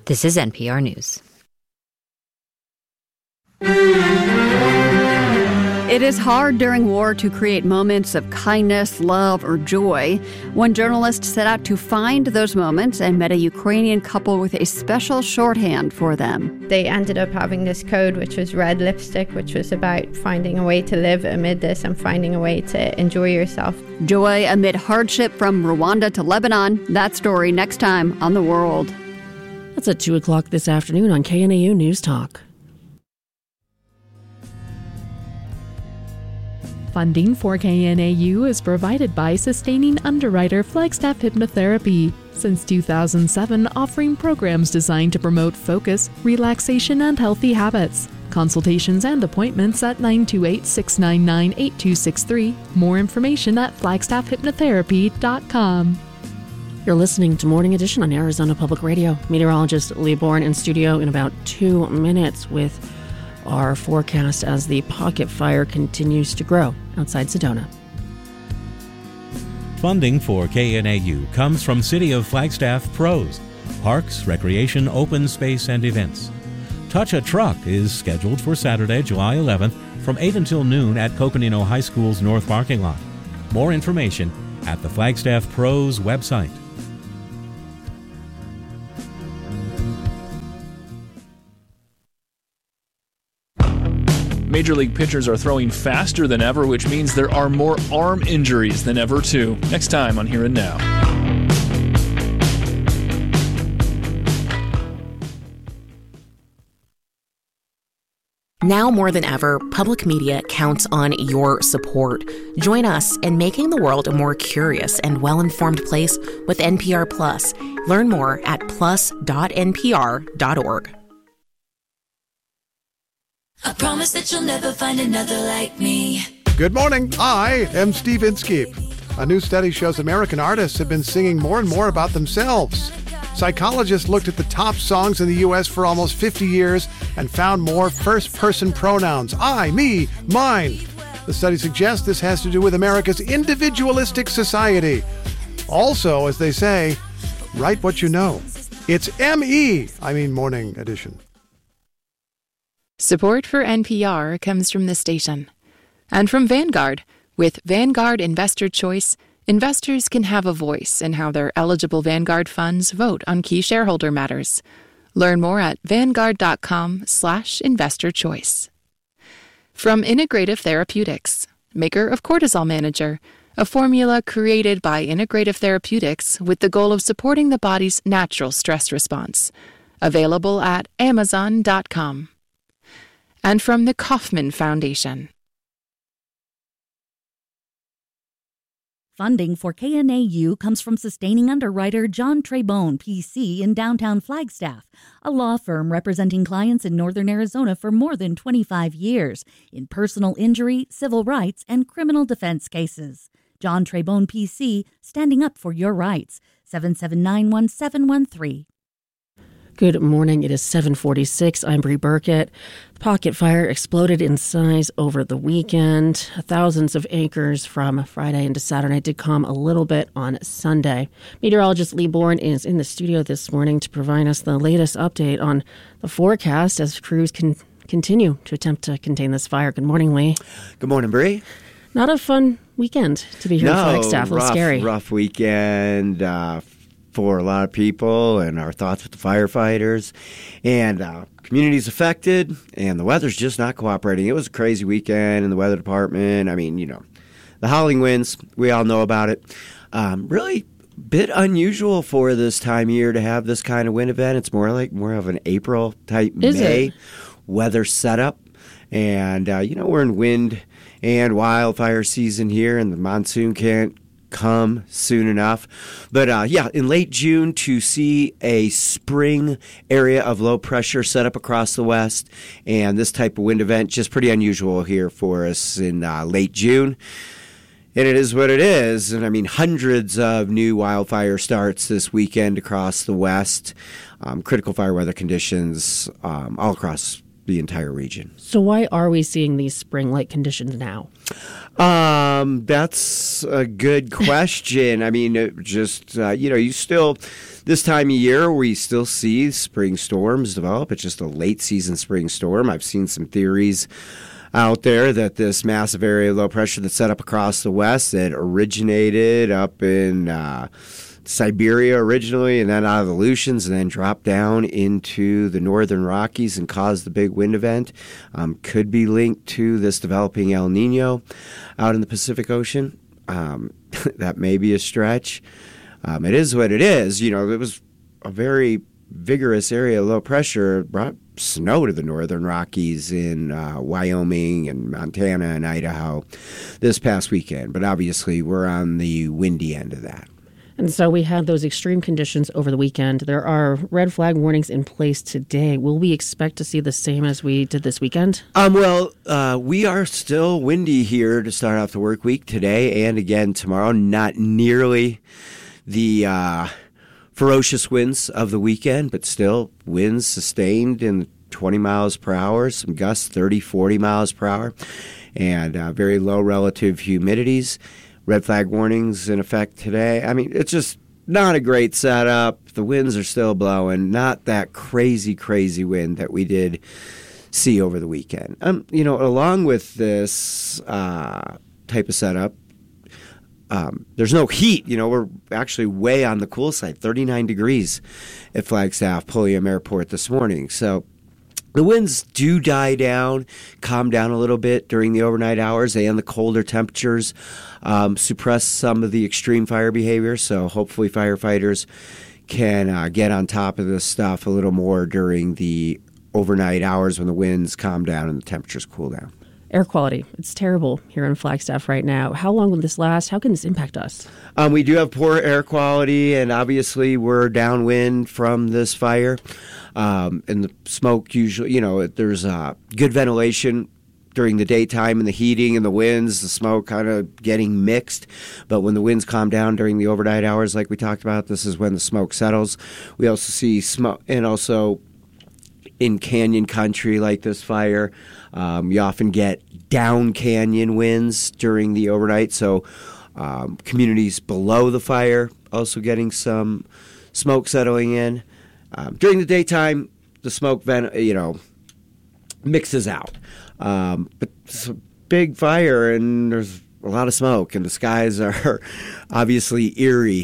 This is NPR News. It is hard during war to create moments of kindness, love, or joy. One journalist set out to find those moments and met a Ukrainian couple with a special shorthand for them. They ended up having this code, which was red lipstick, which was about finding a way to live amid this and finding a way to enjoy yourself. Joy amid hardship from Rwanda to Lebanon. That story next time on The World. That's at 2 o'clock this afternoon on KNAU News Talk. Funding for KNAU is provided by Sustaining Underwriter Flagstaff Hypnotherapy. Since 2007, offering programs designed to promote focus, relaxation, and healthy habits. Consultations and appointments at 928-699-8263. More information at flagstaffhypnotherapy.com. You're listening to Morning Edition on Arizona Public Radio. Meteorologist Lee Bourne in studio in about 2 minutes with our forecast as the pocket fire continues to grow outside Sedona. Funding for KNAU comes from City of Flagstaff Pros, Parks, Recreation, Open Space, and Events. Touch a Truck is scheduled for Saturday, July 11th from 8 until noon at Coconino High School's north parking lot. More information at the Flagstaff Pros website. Major League pitchers are throwing faster than ever, which means there are more arm injuries than ever, too. Next time on Here and Now. Now more than ever, public media counts on your support. Join us in making the world a more curious and well-informed place with NPR Plus. Learn more at plus.npr.org. I promise that you'll never find another like me. Good morning. I am Steve Inskeep. A new study shows American artists have been singing more and more about themselves. Psychologists looked at the top songs in the U.S. for almost 50 years and found more first-person pronouns. I, me, mine. The study suggests this has to do with America's individualistic society. Also, as they say, write what you know. It's Morning Edition. Support for NPR comes from the station and from Vanguard. With Vanguard Investor Choice, investors can have a voice in how their eligible Vanguard funds vote on key shareholder matters. Learn more at vanguard.com/investorchoice. From Integrative Therapeutics, maker of Cortisol Manager, a formula created by Integrative Therapeutics with the goal of supporting the body's natural stress response. Available at amazon.com. And from the Kauffman Foundation. Funding for KNAU comes from sustaining underwriter John Trebone, PC, in downtown Flagstaff, a law firm representing clients in northern Arizona for more than 25 years in personal injury, civil rights, and criminal defense cases. John Trebone, PC, standing up for your rights. 779-1713. Good morning. It is 7:46. I'm Bree Burkett. The pocket fire exploded in size over the weekend. Thousands of acres from Friday into Saturday did calm a little bit on Sunday. Meteorologist Lee Bourne is in the studio this morning to provide us the latest update on the forecast as crews can continue to attempt to contain this fire. Good morning, Lee. Good morning, Bree. Not a fun weekend to be here in Flagstaff. A little scary. Rough weekend for a lot of people, and our thoughts with the firefighters and communities affected, and the weather's just not cooperating. It was a crazy weekend in the weather department. I mean, the howling winds, we all know about it. Really a bit unusual for this time of year to have this kind of wind event. It's more of an April type May weather setup. And, we're in wind and wildfire season here, and the monsoon can't come soon enough. But in late June to see a spring area of low pressure set up across the west, and this type of wind event just pretty unusual here for us in late June. And it is what it is. And I mean, hundreds of new wildfire starts this weekend across the west. Critical fire weather conditions all across the entire region. So why are we seeing these spring-like conditions now? That's a good question. I mean, you still, this time of year, we still see spring storms develop. It's just a late season spring storm. I've seen some theories out there that this massive area of low pressure that's set up across the west that originated up in Siberia originally, and then out of the Aleutians, and then dropped down into the northern Rockies and caused the big wind event, could be linked to this developing El Nino out in the Pacific Ocean. That may be a stretch. It is what it is. It was a very vigorous area of low pressure, brought snow to the northern Rockies in Wyoming and Montana and Idaho this past weekend. But obviously, we're on the windy end of that. And so we had those extreme conditions over the weekend. There are red flag warnings in place today. Will we expect to see the same as we did this weekend? We are still windy here to start off the work week today and again tomorrow. Not nearly the ferocious winds of the weekend, but still winds sustained in 20 miles per hour, some gusts 30, 40 miles per hour, and very low relative humidities. Red flag warnings in effect today. I mean, it's just not a great setup. The winds are still blowing. Not that crazy wind that we did see over the weekend. Along with this type of setup, there's no heat. We're actually way on the cool side, 39 degrees at Flagstaff Pulliam Airport this morning. So the winds do die down, calm down a little bit during the overnight hours, and the colder temperatures suppress some of the extreme fire behavior. So hopefully firefighters can get on top of this stuff a little more during the overnight hours when the winds calm down and the temperatures cool down. Air quality, it's terrible here in Flagstaff right now. How long will this last? How can this impact us? We do have poor air quality, and obviously we're downwind from this fire. And the smoke usually, there's good ventilation during the daytime and the heating and the winds, the smoke kind of getting mixed. But when the winds calm down during the overnight hours, like we talked about, this is when the smoke settles. We also see smoke, and also in canyon country like this fire, you often get down canyon winds during the overnight. So communities below the fire also getting some smoke settling in. During the daytime, the smoke mixes out. But it's a big fire, and there's a lot of smoke, and the skies are obviously eerie.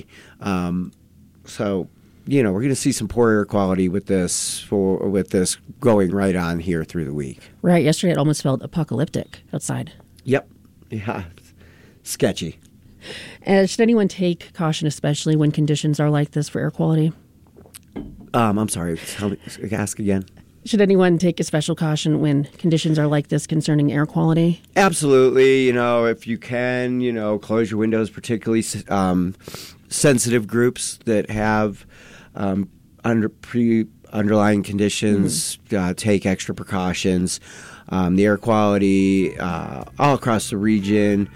So we're going to see some poor air quality with this going right on here through the week. Right. Yesterday, it almost felt apocalyptic outside. Yep. Yeah. Sketchy. And should anyone take caution, especially when conditions are like this for air quality? I'm sorry. Ask again. Should anyone take a special caution when conditions are like this concerning air quality? Absolutely. If you can, close your windows, particularly sensitive groups that have underlying conditions, take extra precautions. The air quality all across the region,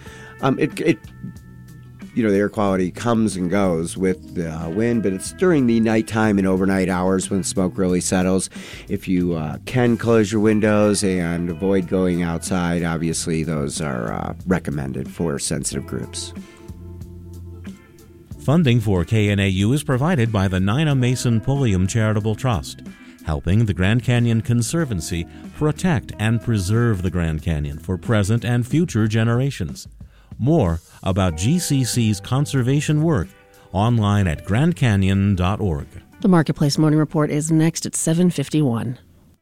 the air quality comes and goes with the wind, but it's during the nighttime and overnight hours when smoke really settles. If you can close your windows and avoid going outside, obviously those are recommended for sensitive groups. Funding for KNAU is provided by the Nina Mason Pulliam Charitable Trust, helping the Grand Canyon Conservancy protect and preserve the Grand Canyon for present and future generations. More about GCC's conservation work online at grandcanyon.org. The Marketplace Morning Report is next at 7:51.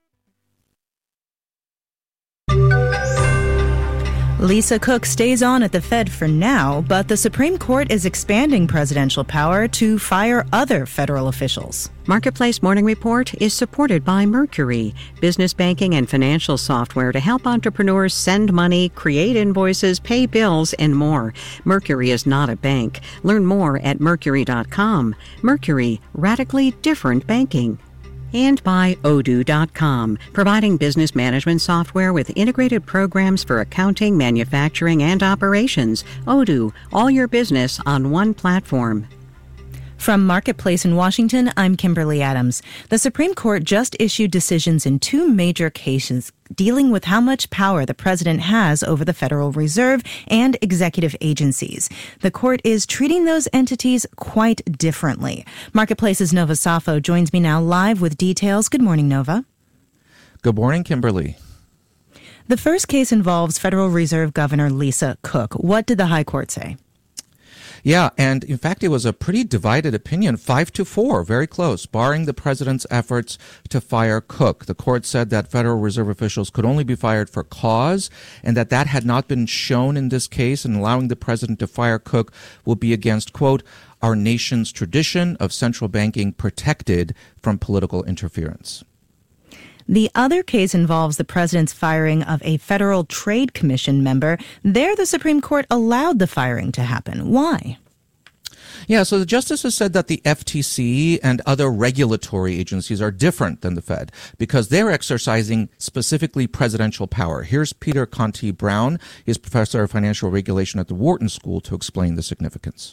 Lisa Cook stays on at the Fed for now, but the Supreme Court is expanding presidential power to fire other federal officials. Marketplace Morning Report is supported by Mercury, business banking and financial software to help entrepreneurs send money, create invoices, pay bills, and more. Mercury is not a bank. Learn more at Mercury.com. Mercury, radically different banking. And by Odoo.com, providing business management software with integrated programs for accounting, manufacturing, and operations. Odoo, all your business on one platform. From Marketplace in Washington, I'm Kimberly Adams. The Supreme Court just issued decisions in two major cases dealing with how much power the president has over the Federal Reserve and executive agencies. The court is treating those entities quite differently. Marketplace's Nova Safo joins me now live with details. Good morning, Nova. Good morning, Kimberly. The first case involves Federal Reserve Governor Lisa Cook. What did the High Court say? Yeah, and in fact, it was a pretty divided opinion, 5-4, very close, barring the president's efforts to fire Cook. The court said that Federal Reserve officials could only be fired for cause, and that had not been shown in this case, and allowing the president to fire Cook will be against, quote, our nation's tradition of central banking protected from political interference. The other case involves the president's firing of a Federal Trade Commission member. There, the Supreme Court allowed the firing to happen. Why? Yeah, so the justices said that the FTC and other regulatory agencies are different than the Fed because they're exercising specifically presidential power. Here's Peter Conti-Brown. He's professor of financial regulation at the Wharton School to explain the significance.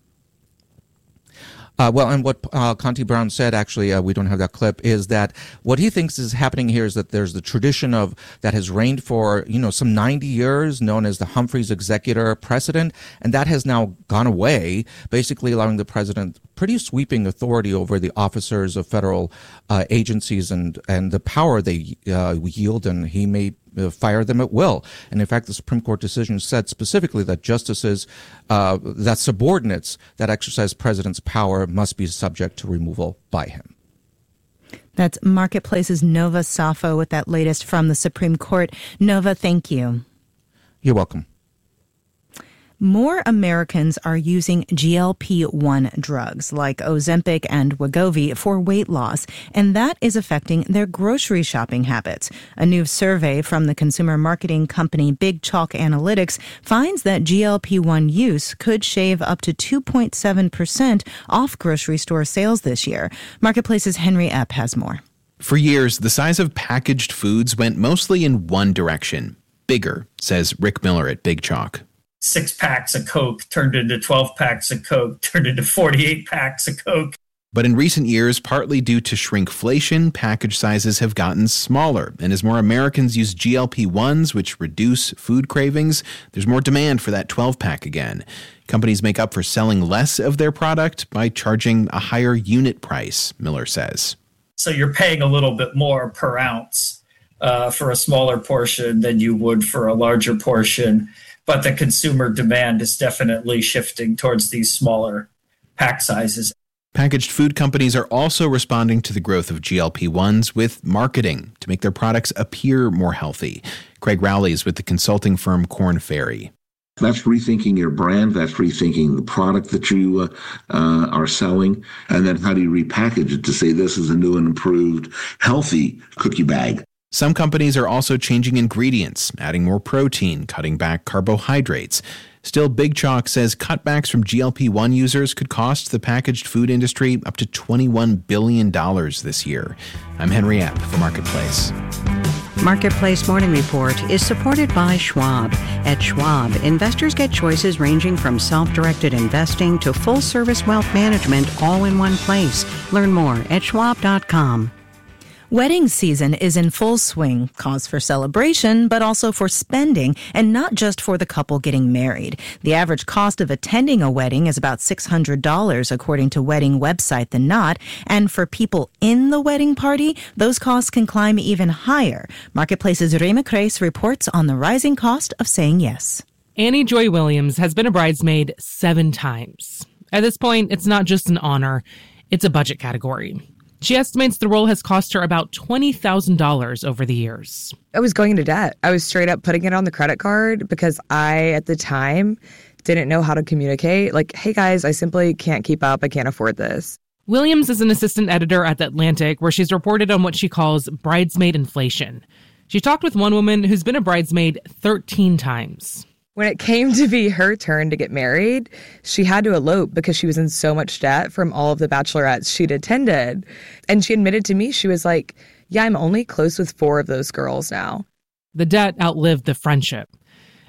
And what Conti-Brown said, actually, we don't have that clip, is that what he thinks is happening here is that there's the tradition of that has reigned for, some 90 years, known as the Humphreys executor precedent, and that has now gone away, basically allowing the president pretty sweeping authority over the officers of federal agencies and the power they yield, and he may fire them at will. And in fact, the Supreme Court decision said specifically that justices, that subordinates that exercise president's power must be subject to removal by him. That's Marketplace's Nova Safo with that latest from the Supreme Court. Nova, thank you. You're welcome. More Americans are using GLP-1 drugs like Ozempic and Wegovy for weight loss, and that is affecting their grocery shopping habits. A new survey from the consumer marketing company Big Chalk Analytics finds that GLP-1 use could shave up to 2.7% off grocery store sales this year. Marketplace's Henry Epp has more. For years, the size of packaged foods went mostly in one direction. Bigger, says Rick Miller at Big Chalk. 6 packs of Coke turned into 12 packs of Coke, turned into 48 packs of Coke. But in recent years, partly due to shrinkflation, package sizes have gotten smaller. And as more Americans use GLP-1s, which reduce food cravings, there's more demand for that 12-pack again. Companies make up for selling less of their product by charging a higher unit price, Miller says. So you're paying a little bit more per ounce for a smaller portion than you would for a larger portion. But the consumer demand is definitely shifting towards these smaller pack sizes. Packaged food companies are also responding to the growth of GLP-1s with marketing to make their products appear more healthy. Craig Rowley is with the consulting firm Korn Ferry. That's rethinking your brand. That's rethinking the product that you are selling. And then how do you repackage it to say this is a new and improved, healthy cookie bag? Some companies are also changing ingredients, adding more protein, cutting back carbohydrates. Still, Big Chalk says cutbacks from GLP-1 users could cost the packaged food industry up to $21 billion this year. I'm Henry Epp for Marketplace. Marketplace Morning Report is supported by Schwab. At Schwab, investors get choices ranging from self-directed investing to full-service wealth management all in one place. Learn more at schwab.com. Wedding season is in full swing, cause for celebration, but also for spending, and not just for the couple getting married. The average cost of attending a wedding is about $600, according to wedding website The Knot. And for people in the wedding party, those costs can climb even higher. Marketplace's Rima Kreis reports on the rising cost of saying yes. Annie Joy Williams has been a bridesmaid 7 times. At this point, it's not just an honor, it's a budget category. She estimates the role has cost her about $20,000 over the years. I was going into debt. I was straight up putting it on the credit card because I, at the time, didn't know how to communicate. Like, hey guys, I simply can't keep up. I can't afford this. Williams is an assistant editor at The Atlantic, where she's reported on what she calls bridesmaid inflation. She talked with one woman who's been a bridesmaid 13 times. When it came to be her turn to get married, she had to elope because she was in so much debt from all of the bachelorettes she'd attended. And she admitted to me, she was like, yeah, I'm only close with 4 of those girls now. The debt outlived the friendship.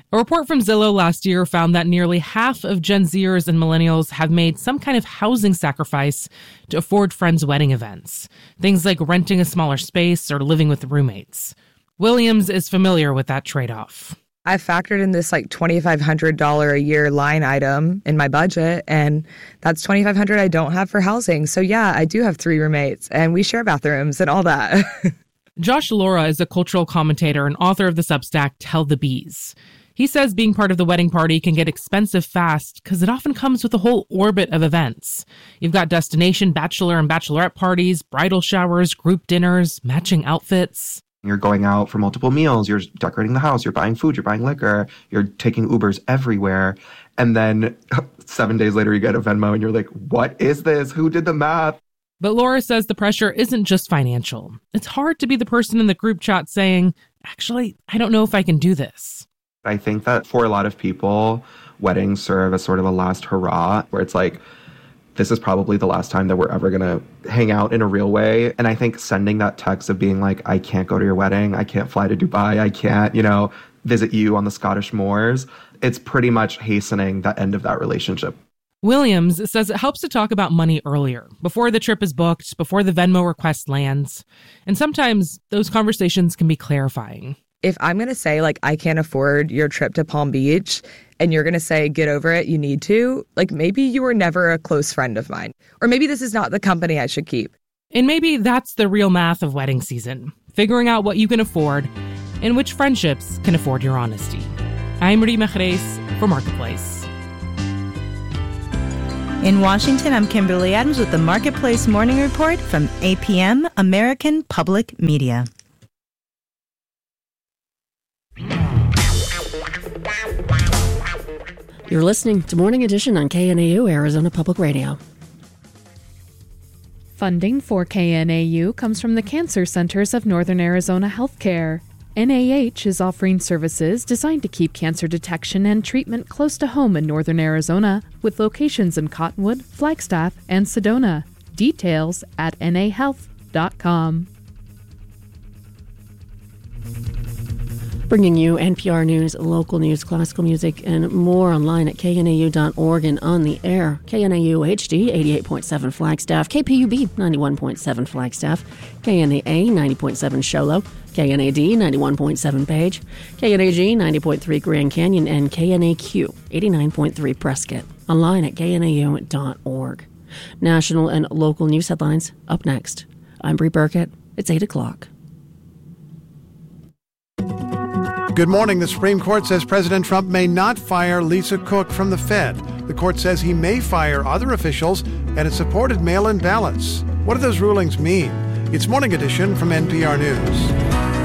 A report from Zillow last year found that nearly half of Gen Zers and millennials have made some kind of housing sacrifice to afford friends' wedding events. Things like renting a smaller space or living with roommates. Williams is familiar with that trade-off. I factored in this like $2,500 a year line item in my budget, and that's $2,500 I don't have for housing. So yeah, I do have 3 roommates, and we share bathrooms and all that. Josh Laura is a cultural commentator and author of the Substack Tell the Bees. He says being part of the wedding party can get expensive fast because it often comes with a whole orbit of events. You've got destination bachelor and bachelorette parties, bridal showers, group dinners, matching outfits. You're going out for multiple meals, you're decorating the house, you're buying food, you're buying liquor, you're taking Ubers everywhere. And then 7 days later, you get a Venmo and you're like, what is this? Who did the math? But Laura says the pressure isn't just financial. It's hard to be the person in the group chat saying, actually, I don't know if I can do this. I think that for a lot of people, weddings serve as sort of a last hurrah, where it's like, this is probably the last time that we're ever going to hang out in a real way. And I think sending that text of being like, I can't go to your wedding, I can't fly to Dubai, I can't, visit you on the Scottish moors, it's pretty much hastening the end of that relationship. Williams says it helps to talk about money earlier, before the trip is booked, before the Venmo request lands. And sometimes those conversations can be clarifying. If I'm going to say, like, I can't afford your trip to Palm Beach, and you're going to say, get over it, you need to, like, maybe you were never a close friend of mine. Or maybe this is not the company I should keep. And maybe that's the real math of wedding season, figuring out what you can afford and which friendships can afford your honesty. I'm Marie Mejres for Marketplace. In Washington, I'm Kimberly Adams with the Marketplace Morning Report from APM, American Public Media. You're listening to Morning Edition on KNAU, Arizona Public Radio. Funding for KNAU comes from the Cancer Centers of Northern Arizona Healthcare. NAH is offering services designed to keep cancer detection and treatment close to home in Northern Arizona, with locations in Cottonwood, Flagstaff, and Sedona. Details at nahealth.com. Bringing you NPR News, local news, classical music, and more online at knau.org and on the air. KNAU HD 88.7 Flagstaff, KPUB 91.7 Flagstaff, KNAA 90.7 Show Low, KNAD 91.7 Page, KNAG 90.3 Grand Canyon, and KNAQ 89.3 Prescott. Online at knau.org. National and local news headlines up next. I'm Bree Burkett. It's 8 o'clock. Good morning. The Supreme Court says President Trump may not fire Lisa Cook from the Fed. The court says he may fire other officials and it supported mail-in ballots. What do those rulings mean? It's Morning Edition from NPR News.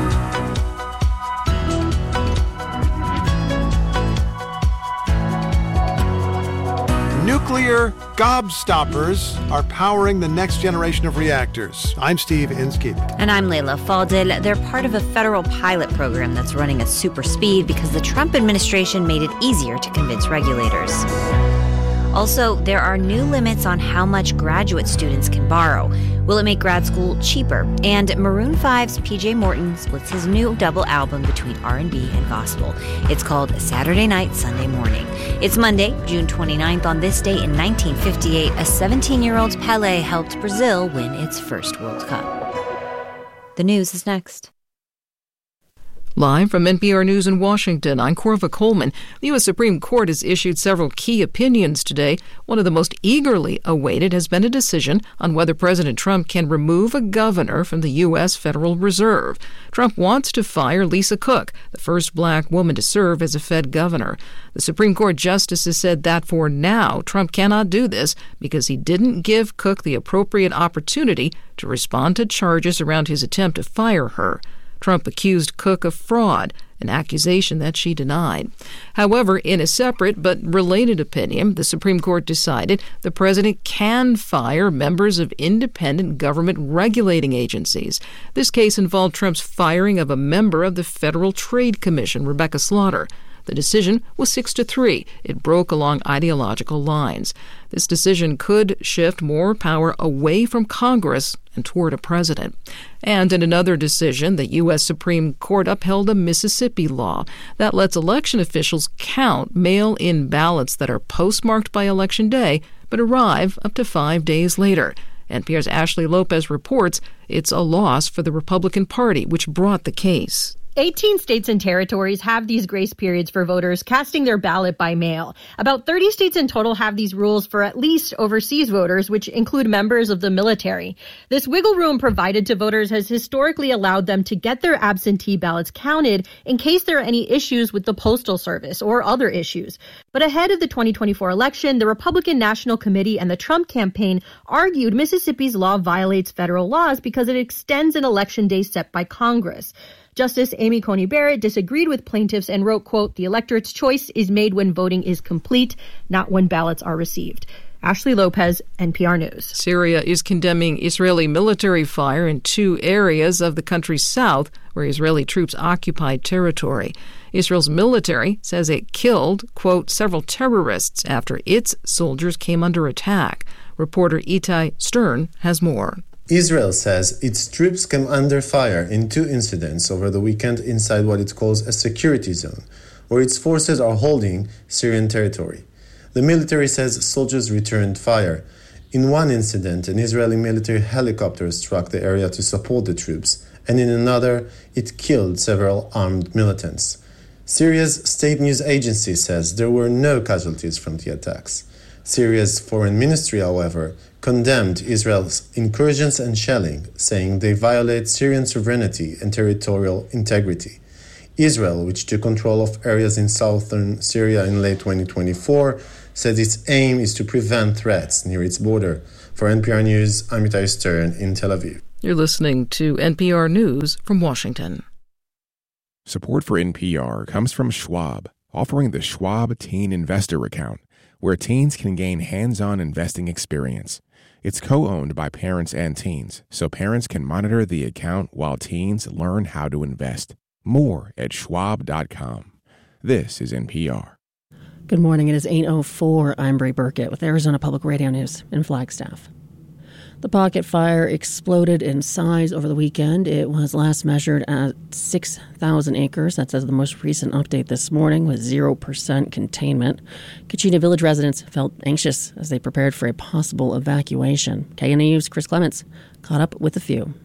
Nuclear gobstoppers are powering the next generation of reactors. I'm Steve Inskeep. And I'm Layla Faldil. They're part of a federal pilot program that's running at super speed because the Trump administration made it easier to convince regulators. Also, there are new limits on how much graduate students can borrow. Will it make grad school cheaper? And Maroon 5's PJ Morton splits his new double album between R&B and gospel. It's called Saturday Night, Sunday Morning. It's Monday, June 29th. On this day in 1958, a 17-year-old Pelé helped Brazil win its first World Cup. The news is next. Live from NPR News in Washington, I'm Corva Coleman. The U.S. Supreme Court has issued several key opinions today. One of the most eagerly awaited has been a decision on whether President Trump can remove a governor from the U.S. Federal Reserve. Trump wants to fire Lisa Cook, the first black woman to serve as a Fed governor. The Supreme Court justices said that for now, Trump cannot do this because he didn't give Cook the appropriate opportunity to respond to charges around his attempt to fire her. Trump accused Cook of fraud, an accusation that she denied. However, in a separate but related opinion, the Supreme Court decided the president can fire members of independent government regulating agencies. This case involved Trump's firing of a member of the Federal Trade Commission, Rebecca Slaughter. The decision was 6-3. It broke along ideological lines. This decision could shift more power away from Congress and toward a president. And in another decision, the U.S. Supreme Court upheld a Mississippi law that lets election officials count mail-in ballots that are postmarked by Election Day but arrive up to 5 days later. NPR's Ashley Lopez reports it's a loss for the Republican Party, which brought the case. 18 states and territories have these grace periods for voters casting their ballot by mail. About 30 states in total have these rules for at least overseas voters, which include members of the military. This wiggle room provided to voters has historically allowed them to get their absentee ballots counted in case there are any issues with the Postal Service or other issues. But ahead of the 2024 election, the Republican National Committee and the Trump campaign argued Mississippi's law violates federal laws because it extends an election day set by Congress. Justice Amy Coney Barrett disagreed with plaintiffs and wrote, quote, "The electorate's choice is made when voting is complete, not when ballots are received." Ashley Lopez, NPR News. Syria is condemning Israeli military fire in 2 areas of the country's south where Israeli troops occupied territory. Israel's military says it killed, quote, several terrorists after its soldiers came under attack. Reporter Itai Stern has more. Israel says its troops came under fire in 2 incidents over the weekend inside what it calls a security zone, where its forces are holding Syrian territory. The military says soldiers returned fire. In one incident, an Israeli military helicopter struck the area to support the troops, and in another, it killed several armed militants. Syria's state news agency says there were no casualties from the attacks. Syria's foreign ministry, however, condemned Israel's incursions and shelling, saying they violate Syrian sovereignty and territorial integrity. Israel, which took control of areas in southern Syria in late 2024, said its aim is to prevent threats near its border. For NPR News, I'm Itai Stern in Tel Aviv. You're listening to NPR News from Washington. Support for NPR comes from Schwab, offering the Schwab Teen Investor Account, where teens can gain hands-on investing experience. It's co-owned by parents and teens, so parents can monitor the account while teens learn how to invest. More at schwab.com. This is NPR. Good morning. It is 8:04. I'm Bree Burkett with Arizona Public Radio News in Flagstaff. The pocket fire exploded in size over the weekend. It was last measured at 6,000 acres. That's as the most recent update this morning with 0% containment. Kachina Village residents felt anxious as they prepared for a possible evacuation. KNAU's Chris Clements caught up with a few.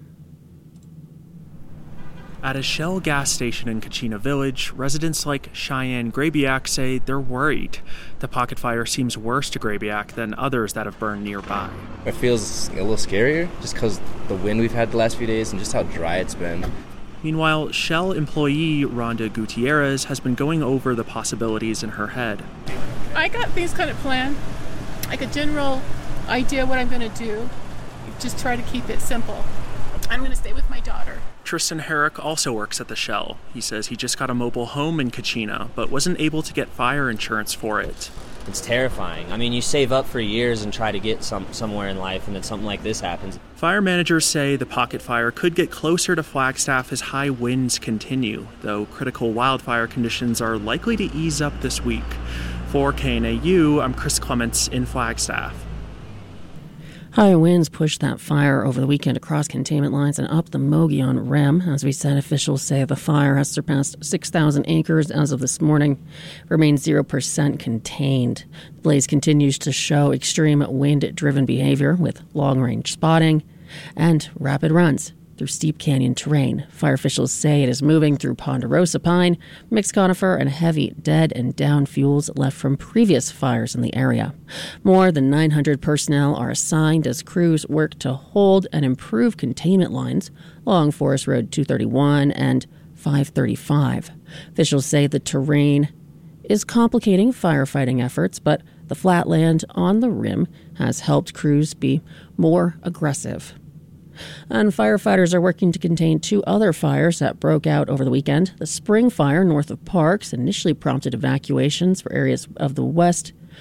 At a Shell gas station in Kachina Village, residents like Cheyenne Grabiak say they're worried. The pocket fire seems worse to Grabiak than others that have burned nearby. It feels a little scarier just because the wind we've had the last few days and just how dry it's been. Meanwhile, Shell employee Rhonda Gutierrez has been going over the possibilities in her head. I got things kind of planned, like a general idea what I'm going to do. Just try to keep it simple. I'm going to stay with my daughter. Tristan Herrick also works at the Shell. He says he just got a mobile home in Kachina, but wasn't able to get fire insurance for it. It's terrifying. I mean, you save up for years and try to get somewhere in life, and then something like this happens. Fire managers say the pocket fire could get closer to Flagstaff as high winds continue, though critical wildfire conditions are likely to ease up this week. For KNAU, I'm Chris Clements in Flagstaff. High winds pushed that fire over the weekend across containment lines and up the Mogollon Rim. As we said, officials say the fire has surpassed 6,000 acres as of this morning, remains 0% contained. The blaze continues to show extreme wind-driven behavior with long-range spotting and rapid runs through steep canyon terrain. Fire officials say it is moving through ponderosa pine, mixed conifer, and heavy dead and down fuels left from previous fires in the area. More than 900 personnel are assigned as crews work to hold and improve containment lines along Forest Road 231 and 535. Officials say the terrain is complicating firefighting efforts, but the flat land on the rim has helped crews be more aggressive. And firefighters are working to contain 2 other fires that broke out over the weekend. The spring fire north of Parks initially prompted evacuations for areas of the west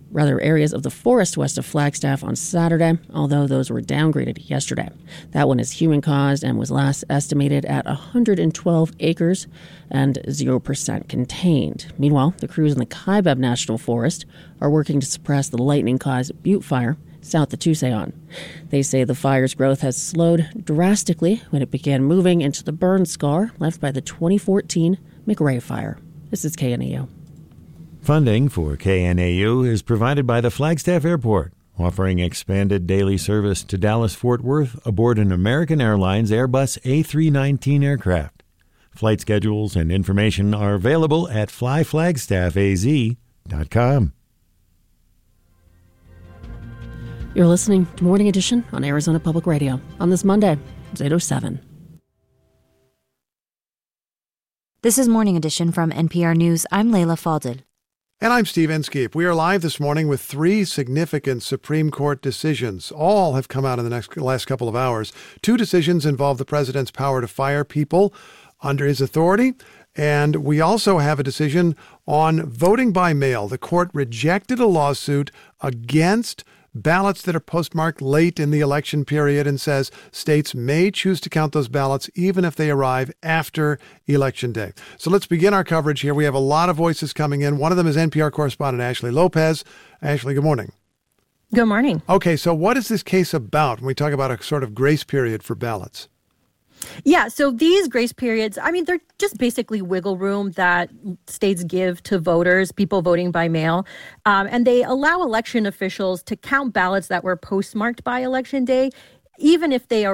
areas of the forest west of Flagstaff on Saturday, although those were downgraded yesterday. That one is human-caused and was last estimated at 112 acres and 0% contained. Meanwhile, the crews in the Kaibab National Forest are working to suppress the lightning-caused Butte Fire south of Tusayan. They say the fire's growth has slowed drastically when it began moving into the burn scar left by the 2014 McRae fire. This is KNAU. Funding for KNAU is provided by the Flagstaff Airport, offering expanded daily service to Dallas-Fort Worth aboard an American Airlines Airbus A319 aircraft. Flight schedules and information are available at flyflagstaffaz.com. You're listening to Morning Edition on Arizona Public Radio on this Monday. It's 8:07. This is Morning Edition from NPR News. I'm Leila Fadel. And I'm Steve Inskeep. We are live this morning with 3 significant Supreme Court decisions. All have come out in the last couple of hours. 2 decisions involve the president's power to fire people under his authority. And we also have a decision on voting by mail. The court rejected a lawsuit against ballots that are postmarked late in the election period and says states may choose to count those ballots even if they arrive after Election Day. So let's begin our coverage here. We have a lot of voices coming in. One of them is NPR correspondent Ashley Lopez. Ashley, good morning. Good morning. Okay, so what is this case about when we talk about a sort of grace period for ballots? Yeah, so these grace periods, I mean, they're just basically wiggle room that states give to voters, people voting by mail. And they allow election officials to count ballots that were postmarked by Election Day, even if those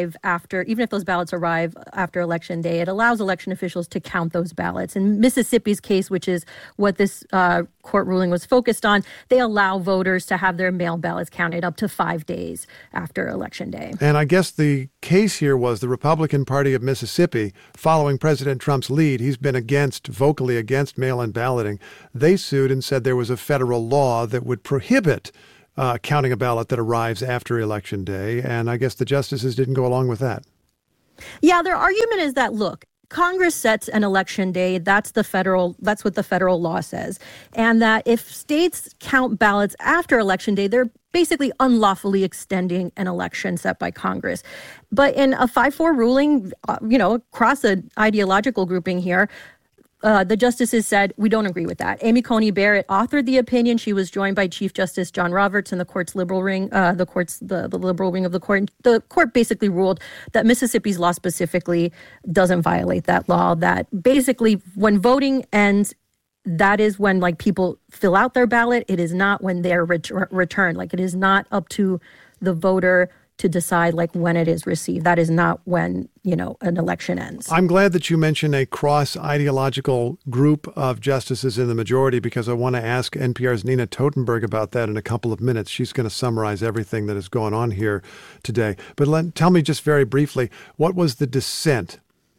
ballots arrive after Election Day. It allows election officials to count those ballots. In Mississippi's case, which is what this court ruling was focused on, they allow voters to have their mail ballots counted up to 5 days after Election Day. And I guess the case here was the Republican Party of Mississippi, following President Trump's lead. He's been vocally against mail-in balloting. They sued and said there was a federal law that would prohibit counting a ballot that arrives after Election Day. And I guess the justices didn't go along with that. Yeah, their argument is that, look, Congress sets an election day. That's what the federal law says. And that if states count ballots after Election Day, they're basically unlawfully extending an election set by Congress. But in a 5-4 ruling, across an ideological grouping here, the justices said, we don't agree with that. Amy Coney Barrett authored the opinion. She was joined by Chief Justice John Roberts in the court's liberal wing, the liberal wing of the court. The court basically ruled that Mississippi's law specifically doesn't violate that law, that basically when voting ends, that is when people fill out their ballot. It is not when they're returned. It is not up to the voter to decide when it is received. That is not when, an election ends. I'm glad that you mentioned a cross-ideological group of justices in the majority, because I want to ask NPR's Nina Totenberg about that in a couple of minutes. She's going to summarize everything that is going on here today. But tell me just very briefly, what was the dissent?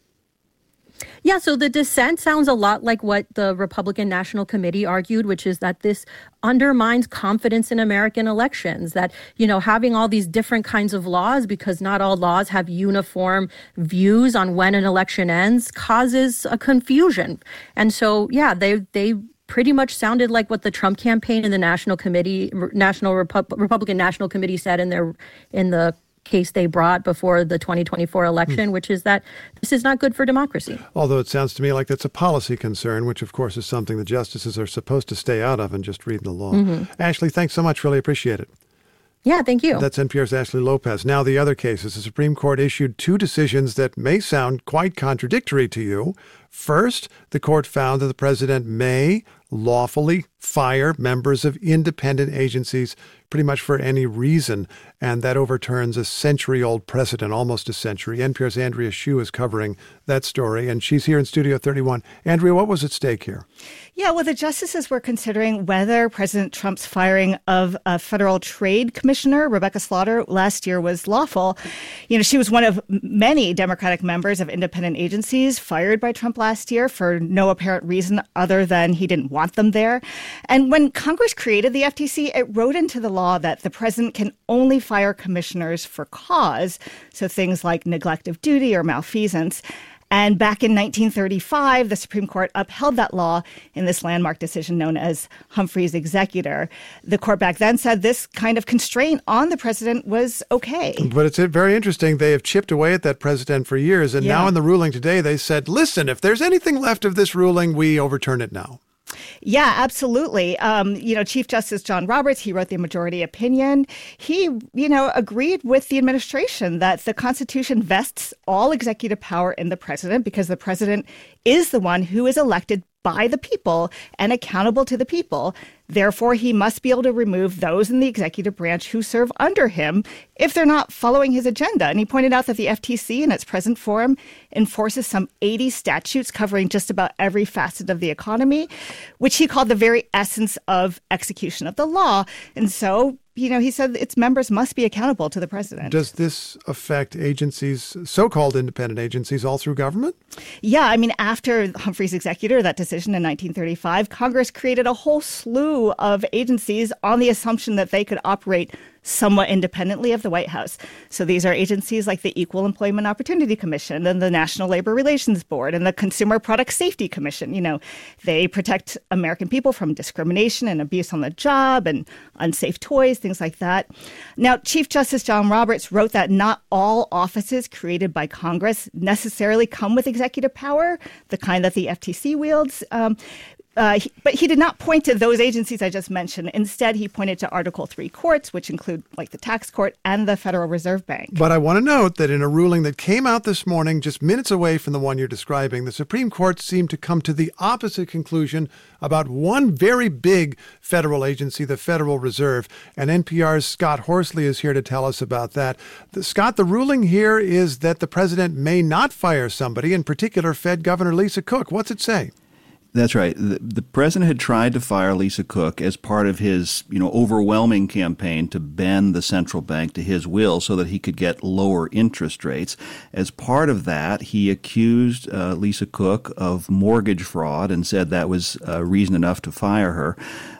Yeah, so the dissent sounds a lot like what the Republican National Committee argued, which is that this undermines confidence in American elections, that, having all these different kinds of laws, because not all laws have uniform views on when an election ends, causes a confusion. And so, yeah, they pretty much sounded like what the Trump campaign and the Republican National Committee said in the case they brought before the 2024 election, which is that this is not good for democracy. Although it sounds to me like that's a policy concern, which of course is something the justices are supposed to stay out of and just read the law. Mm-hmm. Ashley, thanks so much. Really appreciate it. Yeah, thank you. That's NPR's Ashley Lopez. Now the other cases. The Supreme Court issued 2 decisions that may sound quite contradictory to you. First, the court found that the president may lawfully fire members of independent agencies pretty much for any reason, and that overturns a century-old precedent, almost a century. NPR's Andrea Hsu is covering that story, and she's here in Studio 31. Andrea, what was at stake here? Yeah, well, the justices were considering whether President Trump's firing of a federal trade commissioner, Rebecca Slaughter, last year was lawful. She was one of many Democratic members of independent agencies fired by Trump last year for no apparent reason other than he didn't want them there. And when Congress created the FTC, it wrote into the law that the president can only fire commissioners for cause, so things like neglect of duty or malfeasance. And back in 1935, the Supreme Court upheld that law in this landmark decision known as Humphrey's Executor. The court back then said this kind of constraint on the president was okay. But it's very interesting. They have chipped away at that precedent for years. And now in the ruling today, they said, listen, if there's anything left of this ruling, we overturn it now. Yeah, absolutely. Chief Justice John Roberts, he wrote the majority opinion. He, agreed with the administration that the Constitution vests all executive power in the president because the president is the one who is elected by the people and accountable to the people. Therefore, he must be able to remove those in the executive branch who serve under him if they're not following his agenda. And he pointed out that the FTC in its present form enforces some 80 statutes covering just about every facet of the economy, which he called the very essence of execution of the law. And so, he said its members must be accountable to the president. Does this affect agencies, so-called independent agencies, all through government? Yeah, after Humphrey's Executor, that decision in 1935, Congress created a whole slew of agencies on the assumption that they could operate somewhat independently of the White House. So these are agencies like the Equal Employment Opportunity Commission and the National Labor Relations Board and the Consumer Product Safety Commission. They protect American people from discrimination and abuse on the job and unsafe toys, things like that. Now, Chief Justice John Roberts wrote that not all offices created by Congress necessarily come with executive power, the kind that the FTC wields. But he did not point to those agencies I just mentioned. Instead, he pointed to Article III courts, which include like the tax court and the Federal Reserve Bank. But I want to note that in a ruling that came out this morning, just minutes away from the one you're describing, the Supreme Court seemed to come to the opposite conclusion about one very big federal agency, the Federal Reserve. And NPR's Scott Horsley is here to tell us about that. Scott, the ruling here is that the president may not fire somebody, in particular Fed Governor Lisa Cook. What's it say? That's right. The president had tried to fire Lisa Cook as part of his, overwhelming campaign to bend the central bank to his will so that he could get lower interest rates. As part of that, he accused Lisa Cook of mortgage fraud and said that was reason enough to fire her.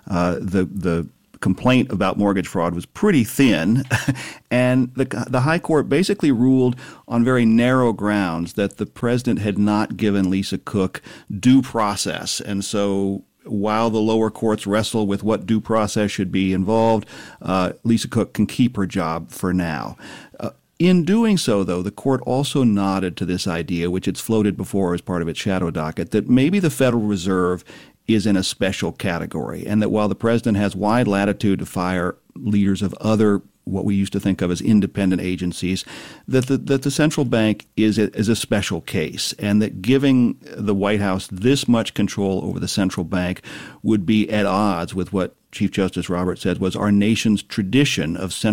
The complaint about mortgage fraud was pretty thin, and the high court basically ruled on very narrow grounds that the president had not given Lisa Cook due process. And so while the lower courts wrestle with what due process should be involved, Lisa Cook can keep her job for now. In doing so, though, the court also nodded to this idea, which it's floated before as part of its shadow docket, that maybe the Federal Reserve is in a special category, and that while the president has wide latitude to fire leaders of other what we used to think of as independent agencies, that the central bank is a special case, and that giving the White House this much control over the central bank would be at odds with what Chief Justice Roberts said was our nation's tradition of central